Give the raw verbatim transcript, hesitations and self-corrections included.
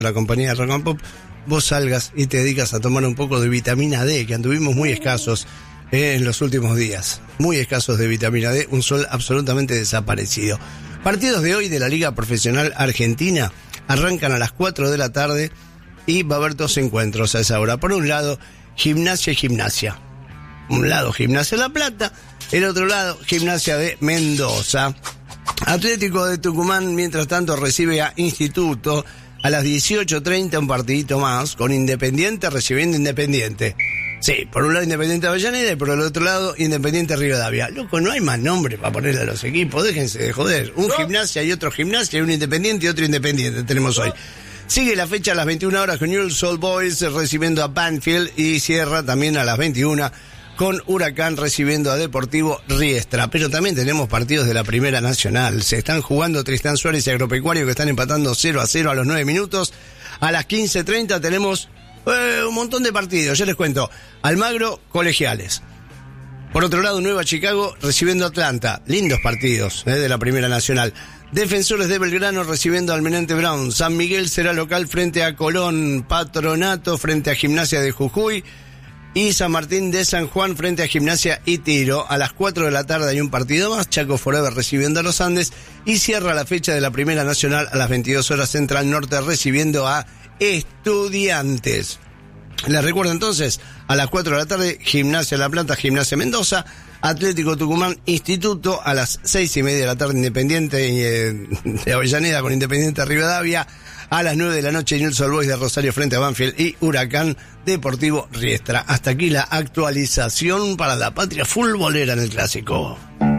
la compañía de Rock and Pop, vos salgas y te dedicas a tomar un poco de vitamina D, que anduvimos muy escasos eh, en los últimos días. Muy escasos de vitamina D, un sol absolutamente desaparecido. Partidos de hoy de la Liga Profesional Argentina arrancan a las cuatro de la tarde y va a haber dos encuentros a esa hora. Por un lado, Gimnasia y Gimnasia. Un lado, Gimnasia La Plata, el otro lado, Gimnasia de Mendoza. Atlético de Tucumán, mientras tanto, recibe a Instituto a las dieciocho treinta, un partidito más, con Independiente recibiendo Independiente. Sí, por un lado Independiente Avellaneda y por el otro lado Independiente Rivadavia. Loco, no hay más nombre para ponerle a los equipos, déjense de joder. Un Gimnasia y otro Gimnasia, y un Independiente y otro Independiente tenemos hoy. Sigue la fecha a las veintiuna horas con Newell's Old Boys recibiendo a Banfield, y cierra también a las veintiuna con Huracán recibiendo a Deportivo Riestra. Pero también tenemos partidos de la Primera Nacional. Se están jugando Tristán Suárez y Agropecuario, que están empatando cero a cero a los nueve minutos. A las quince treinta tenemos eh, un montón de partidos. Yo les cuento. Almagro, Colegiales. Por otro lado, Nueva Chicago recibiendo a Atlanta. Lindos partidos eh, de la Primera Nacional. Defensores de Belgrano recibiendo a Almirante Brown. San Miguel será local frente a Colón. Patronato frente a Gimnasia de Jujuy. Y San Martín de San Juan frente a Gimnasia y Tiro. A las cuatro de la tarde hay un partido más. Chaco Forever recibiendo a los Andes. Y cierra la fecha de la Primera Nacional a las veintidós horas Central Norte recibiendo a Estudiantes. Les recuerdo entonces, a las cuatro de la tarde, Gimnasia La Plata, Gimnasia Mendoza, Atlético Tucumán, Instituto, a las seis y media de la tarde, Independiente eh, de Avellaneda con Independiente Rivadavia, a las nueve de la noche, Newell's Old Boys de Rosario frente a Banfield y Huracán Deportivo Riestra. Hasta aquí la actualización para la patria futbolera en el Clásico.